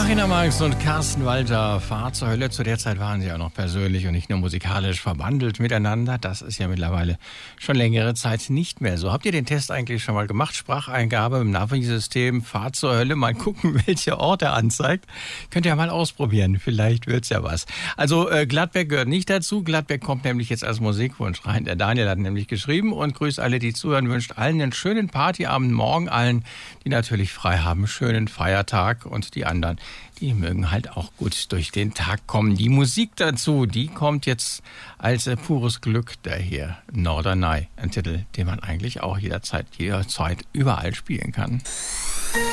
Marina Marx und Carsten Walter, Fahrt zur Hölle. Zu der Zeit waren sie ja noch persönlich und nicht nur musikalisch verbandelt miteinander. Das ist ja mittlerweile schon längere Zeit nicht mehr so. Habt ihr den Test eigentlich schon mal gemacht? Spracheingabe im Navi-System, Fahrt zur Hölle, mal gucken, welcher Ort er anzeigt. Könnt ihr mal ausprobieren, vielleicht wird's ja was. Also Gladbeck gehört nicht dazu. Gladbeck kommt nämlich jetzt als Musikwunsch rein. Der Daniel hat nämlich geschrieben und grüßt alle, die zuhören, wünscht allen einen schönen Partyabend morgen, allen, die natürlich frei haben, schönen Feiertag und die anderen, die mögen halt auch gut durch den Tag kommen. Die Musik dazu, die kommt jetzt als pures Glück daher. Norderney, ein Titel, den man eigentlich auch jederzeit überall spielen kann.